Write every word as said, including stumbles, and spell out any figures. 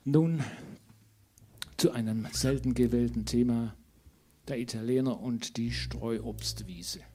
Nun zu einem selten gewählten Thema, der Italiener und die Streuobstwiese.